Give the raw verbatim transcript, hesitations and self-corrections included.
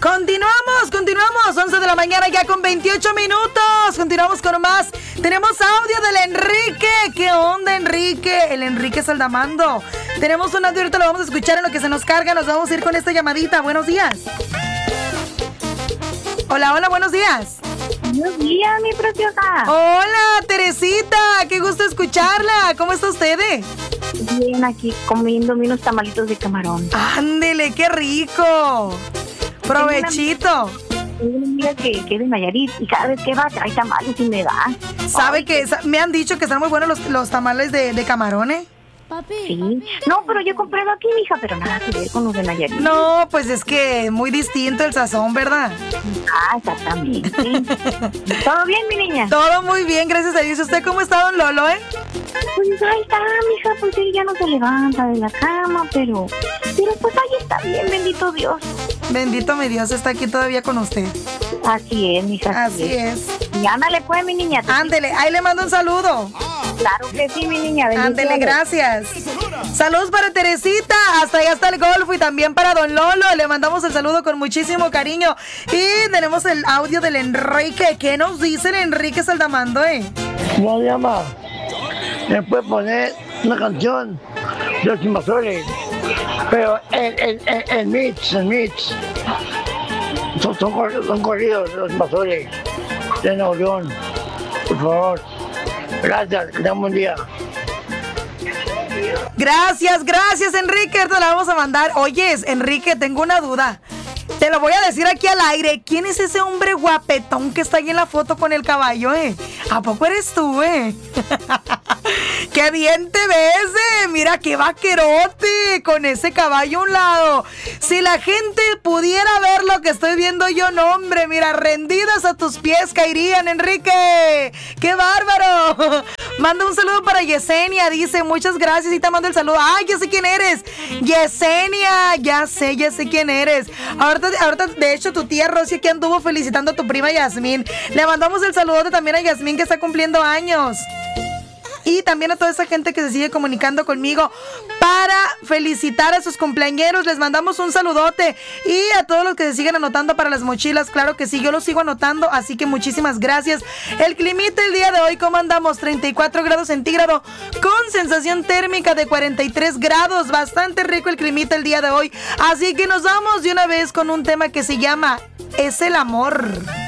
Continuamos, continuamos, once de la mañana ya con veintiocho minutos. Continuamos con más. Tenemos audio del Enrique. ¿Qué onda, Enrique? El Enrique Saldamando. Tenemos un audio, ahorita lo vamos a escuchar en lo que se nos carga. Nos vamos a ir con esta llamadita. Buenos días. Hola, hola, buenos días. Buenos días, mi preciosa. Hola, Teresita. Qué gusto escucharla. ¿Cómo está usted? Bien, aquí comiéndome unos tamalitos de camarón. Ándele, qué rico. Provechito. Tengo una amiga que, que es de Nayarit y cada vez que va trae tamales y me da. ¿Sabe Ay, que me han dicho que están muy buenos los, los tamales de, de camarones? Sí. No, pero yo compré aquí, mija, pero nada que ver con los de Nayarit. No, pues es que muy distinto el sazón, ¿verdad? Ah, exactamente. ¿Todo bien, mi niña? Todo muy bien, gracias a Dios. ¿Usted cómo está, don Lolo, eh? Pues ahí está, mija, pues él ya no se levanta de la cama, pero... Pero pues ahí está bien, bendito Dios. Bendito mi Dios, está aquí todavía con usted. Así es, mija. Así, así es. es. Y ándale pues, mi niña. Ándele, ahí le mando un saludo. Claro que sí, mi niña. Ándele, gracias. Saludos para Teresita, hasta allá está el Golfo, y también para don Lolo. Le mandamos el saludo con muchísimo cariño. Y tenemos el audio del Enrique. ¿Qué nos dice el Enrique Saldamando, eh? No llama. Me puede poner una canción de los invasores, pero el, el, el, el mix, el mix. Son, son, son corridos de los invasores de Nuevo León. Por favor. Gracias, que tengan un buen día. Gracias, gracias, Enrique. Te la vamos a mandar. Oyes, Enrique, tengo una duda. Te lo voy a decir aquí al aire. ¿Quién es ese hombre guapetón que está ahí en la foto con el caballo, eh? ¿A poco eres tú, eh? ¡Qué bien te ves, eh! Mira qué vaquerote con ese caballo a un lado. Si la gente pudiera ver lo que estoy viendo yo, no, hombre, mira, rendidas a tus pies caerían, Enrique. ¡Qué bárbaro! Manda un saludo para Yesenia, dice, muchas gracias, y te mando el saludo. ¡Ay, ya sé quién eres! Yesenia, ya sé, ya sé quién eres. Ahorita, ahorita de hecho, tu tía Rosy aquí anduvo felicitando a tu prima Yasmín. Le mandamos el saludo también a Yasmín, que está cumpliendo años. Y también a toda esa gente que se sigue comunicando conmigo para felicitar a sus cumpleañeros. Les mandamos un saludote. Y a todos los que se siguen anotando para las mochilas, claro que sí, yo los sigo anotando, así que muchísimas gracias. El climita el día de hoy, ¿cómo andamos? treinta y cuatro grados centígrados con sensación térmica de cuarenta y tres grados. Bastante rico el climita el día de hoy. Así que nos vamos de una vez con un tema que se llama Es el amor.